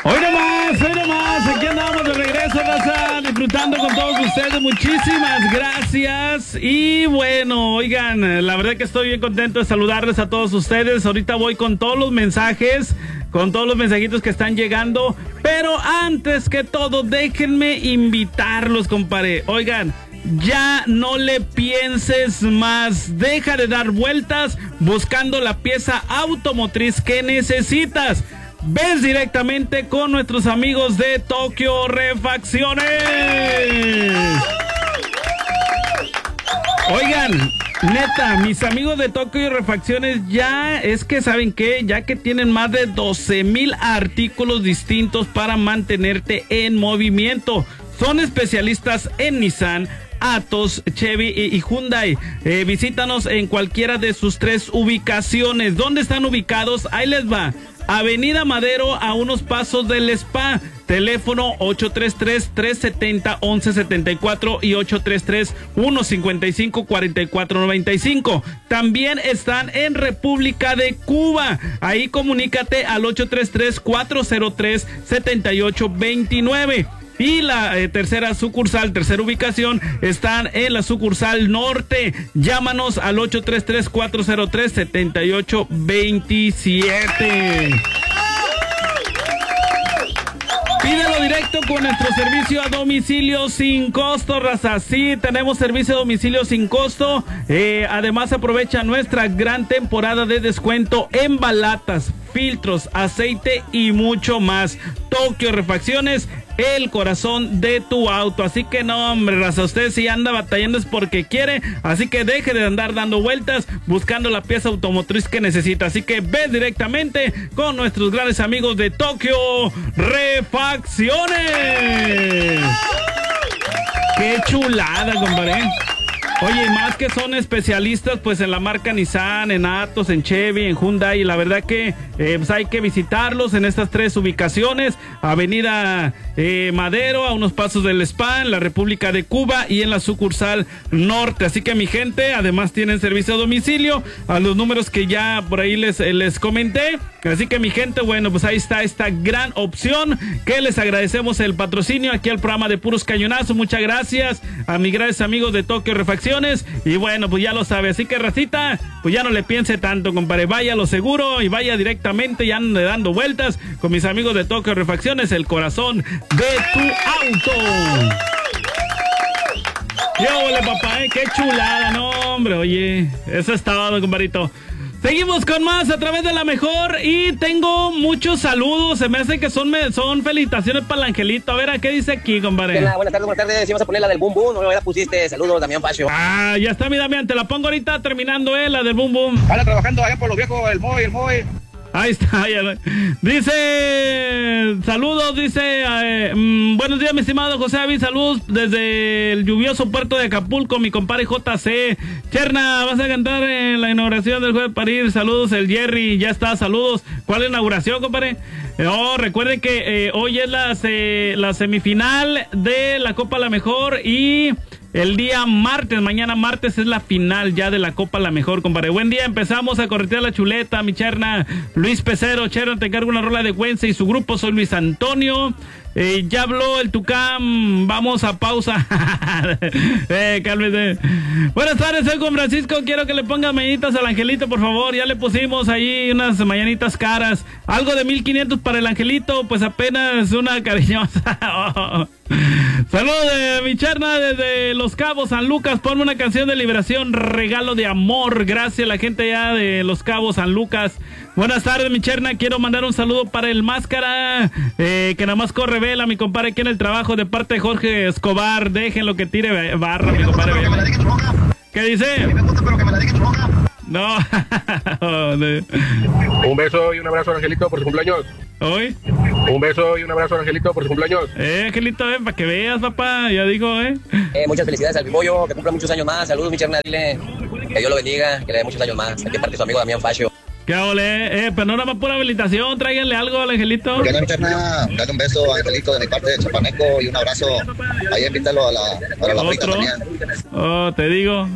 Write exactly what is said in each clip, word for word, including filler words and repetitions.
Hoy nomás, hoy nomás, aquí andamos de regreso, raza, disfrutando con todos ustedes, muchísimas gracias. Y bueno, oigan, la verdad que estoy bien contento de saludarles a todos ustedes. Ahorita voy con todos los mensajes, con todos los mensajitos que están llegando, pero antes que todo, déjenme invitarlos, compadre. Oigan, ya no le pienses más, deja de dar vueltas buscando la pieza automotriz que necesitas. Ves directamente con nuestros amigos de Tokio Refacciones. Oigan, neta, mis amigos de Tokio Refacciones ya es que, ¿saben qué? Ya que tienen más de doce mil artículos distintos para mantenerte en movimiento. Son especialistas en Nissan, Atos, Chevy y Hyundai. Eh, visítanos en cualquiera de sus tres ubicaciones. ¿Dónde están ubicados? Ahí les va. Avenida Madero, a unos pasos del Spa. Teléfono ocho tres tres, tres siete cero, once setenta y cuatro y ocho tres tres, uno cinco cinco, cuatro cuatro nueve cinco. También están en República de Cuba. Ahí comunícate al ocho tres tres, cuatro cero tres, siete ocho dos nueve. Y la eh, tercera sucursal, tercera ubicación, están en la sucursal norte. Llámanos al ocho tres tres, cuatro cero tres, siete ocho dos siete. Pídelo directo con nuestro servicio a domicilio sin costo, raza. Sí, tenemos servicio a domicilio sin costo. Eh, además, aprovecha nuestra gran temporada de descuento en balatas, filtros, aceite y mucho más. Tokio Refacciones, el corazón de tu auto. Así que no, hombre, raza, usted si anda batallando es porque quiere. Así que deje de andar dando vueltas buscando la pieza automotriz que necesita. Así que ve directamente con nuestros grandes amigos de Tokio Refacciones. ¡Qué chulada, compadre! Oye, más que son especialistas pues en la marca Nissan, en Atos, en Chevy, en Hyundai, y la verdad que eh, pues hay que visitarlos en estas tres ubicaciones: Avenida eh, Madero, a unos pasos del Spa, en la República de Cuba, y en la sucursal norte. Así que, mi gente, además tienen servicio a domicilio a los números que ya por ahí les, les comenté. Así que, mi gente, bueno, pues ahí está esta gran opción, que les agradecemos el patrocinio aquí al programa de Puros Cañonazos. Muchas gracias a mis grandes amigos de Tokio Refacciones. Y bueno, pues ya lo sabe. Así que, racita, pues ya no le piense tanto, compadre. Vaya a lo seguro y vaya directamente, ya ande dando vueltas con mis amigos de Tokio Refacciones, el corazón de tu auto. ¡Qué ole, papá! ¿eh? ¡Qué chulada! No, hombre, oye, eso es todo, compadrito. Seguimos con más a través de La Mejor y tengo muchos saludos. Se me hace que son, son felicitaciones para el Angelito. A ver, ¿a qué dice aquí, compadre? Hola, buenas tardes, buenas tardes. Si vas a poner la del Boom Boom, no me la pusiste. Saludos, Damián Facio. Ah, ya está, mi Damián. Te la pongo ahorita terminando, eh, la del Boom Boom. Anda trabajando allá por los viejos, el Moy, el Moy. Ahí está, ya. Dice, saludos, dice, eh, mmm, buenos días, mi estimado José Avis, saludos desde el lluvioso puerto de Acapulco, mi compadre J C. Cherna, vas a cantar en la inauguración del jueves para ir, saludos, el Jerry, ya está, saludos. ¿Cuál es la inauguración, compadre? Oh, recuerden que eh, hoy es la, se, la semifinal de la Copa La Mejor y el día martes, mañana martes es la final ya de la Copa La Mejor, compadre. Buen día, empezamos a corretear la chuleta, mi Cherna. Luis Pecero, Cherna, te encargo una rola de Güense y su grupo, soy Luis Antonio. Eh, ya habló el Tucán, vamos a pausa. eh, cálmese. Buenas tardes, soy con Francisco, quiero que le pongan mañanitas al Angelito, por favor. Ya le pusimos ahí unas mañanitas caras. Algo de mil quinientos para el Angelito, pues apenas una cariñosa. oh. Saludos de mi Cherna desde Los Cabos, San Lucas. Ponme una canción de liberación, regalo de amor. Gracias a la gente ya de Los Cabos, San Lucas. Buenas tardes, mi Cherna. Quiero mandar un saludo para el Máscara, eh, que nada más corre vela, mi compadre, aquí en el trabajo, de parte de Jorge Escobar. Déjenlo que tire barra, mi compadre. ¿Qué dice? No. Un beso y un abrazo a Angelito por su cumpleaños. ¿Hoy? Un beso y un abrazo a Angelito por su cumpleaños. Eh, Angelito, eh, para que veas, papá. Ya digo, eh. eh muchas felicidades al Bimbollo, que cumpla muchos años más. Saludos, mi Cherna, dile que Dios lo bendiga, que le dé muchos años más. Aquí parte su amigo Damián Facio. ¿Qué ole? Eh, pero no nada más pura habilitación, tráiganle algo al Angelito. Que no, Cherna, dale un beso a Angelito de mi parte de Chapaneco y un abrazo. Ahí invítalo a la, a la frita también. Oh, te digo.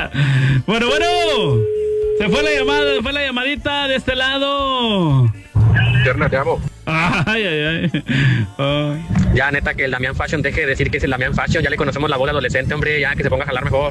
Bueno, bueno. Se fue la llamada, se fue la llamadita de este lado. Cherna, te amo. Ay, ay, ay. Oh. Ya, neta, que el Damián Fashion deje de decir que es el Damián Fashion. Ya le conocemos la voz de adolescente, hombre. Ya, que se ponga a jalar mejor.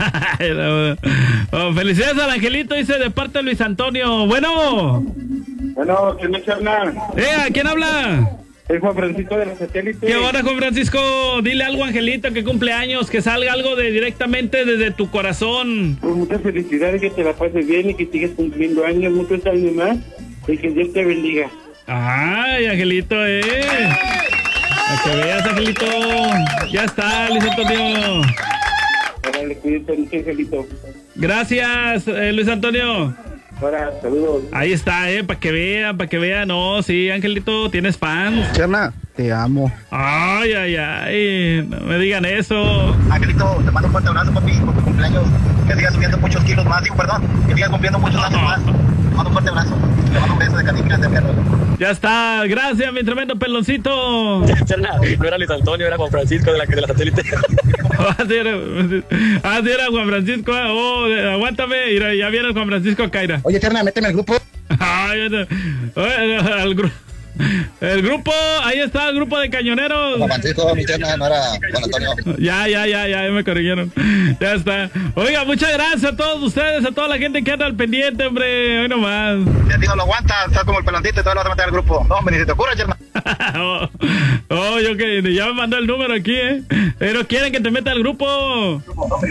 Oh, felicidades al Angelito, dice de parte de Luis Antonio. Bueno. Bueno, ¿quién me charla? Eh, ¿quién habla? Soy Juan Francisco de los Satélites. ¿Qué onda, Juan Francisco? Dile algo, Angelito, que cumple años, que salga algo de directamente desde tu corazón. Pues muchas felicidades, que te la pases bien y que sigas cumpliendo años, muchos años más, y que Dios te bendiga. Ay, Angelito, eh. Para que veas, Angelito. Ya está, Luis Antonio. Órale, cuídate, Angelito. Gracias, eh, Luis Antonio. Ahora, saludos. Ahí está, eh, para que vean, para que vean. No, sí, Angelito, tienes fans. Cherna, te amo. Ay, ay, ay, no me digan eso. Angelito, te mando un fuerte abrazo, papi, por tu cumpleaños. Que sigas subiendo muchos kilos más, digo, perdón, que sigas cumpliendo muchos años más. Te mando un fuerte abrazo. Te mando un beso de cariño de perro. Ya está, gracias, mi tremendo peloncito. Cherna, no era Luis Antonio, era Juan Francisco de la, de la satélite. Así era, así era Juan Francisco. Oh, aguántame, mira, ya viene el Juan Francisco Caira. Oye, Cherna, méteme al grupo. Ay, el, gru el grupo, ahí está el grupo de cañoneros. Juan Francisco, mi Cherna, no era Juan Antonio. Ya, ya, ya, ya, ya me corrigieron. Ya está. Oiga, muchas gracias a todos ustedes, a toda la gente que anda al pendiente, hombre. Hoy nomás. Si a ti no lo aguantas, estás como el peloncito y todo lo vas a meter al grupo. No, hombre, ni se te ocurra, Cherna. oh, oh, yo que ya me mandó el número aquí, ¿eh? Pero quieren que te meta al grupo.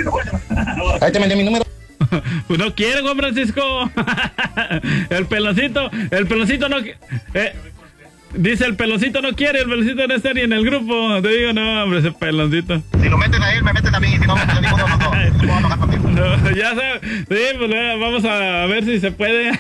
Ahí te mandé mi número. Pues no quiere, Juan Francisco. El peloncito, el peloncito no eh, dice el peloncito no quiere, el peloncito no está ni en el grupo. Te digo, no, hombre, ese peloncito. Si lo meten a él, me meten a mí. Si no, me meten a ninguno de los dos. No puedo enojar contigo. No, ya sabes, sí, pues vamos a ver si se puede.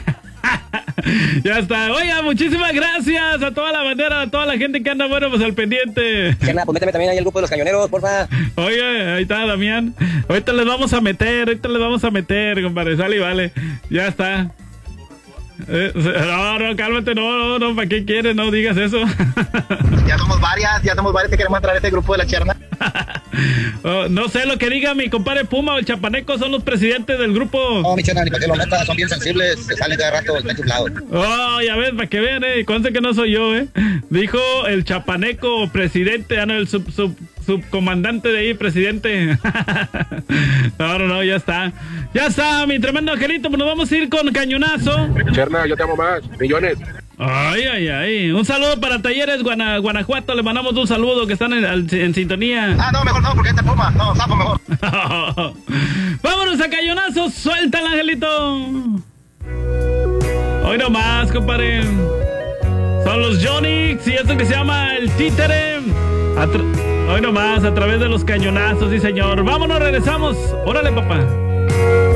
Ya está. Oiga, muchísimas gracias a toda la bandera, a toda la gente que anda, bueno, pues al pendiente. Cherna, pues méteme también ahí al grupo de los cañoneros, porfa. Oye, ahí está, Damián. Ahorita les vamos a meter, ahorita les vamos a meter, compadre. Sale y vale. Ya está. Eh, no, no, cálmate, no, no, no, ¿para qué quieres? No digas eso. Ya somos varias, ya somos varias que queremos entrar a este grupo de la Cherna. Oh, no sé lo que diga mi compadre Puma o el Chapaneco, son los presidentes del grupo. No, mi Cherna, ni para qué lo metas, son bien sensibles, se salen cada rato, están chiflados. Oh, ya ves, para que vean, eh, conste que no soy yo, eh. Dijo el Chapaneco, presidente, ah, no, el sub, sub, subcomandante de ahí, presidente. No, no, no, ya está. Ya está, mi tremendo Angelito, pues nos vamos a ir con cañonazo. Cherna, yo te amo más. Millones. Ay, ay, ay. Un saludo para Talleres Guana, Guanajuato. Le mandamos un saludo que están en, en sintonía. Ah, no, mejor no, porque este Puma. No, sapo mejor. Vámonos a cañonazo. Suelta el Angelito. Hoy nomás, compadre. Son los Jonix y esto que se llama el títere. Hoy nomás, a través de los cañonazos, sí, señor. Vámonos, regresamos. Órale, papá.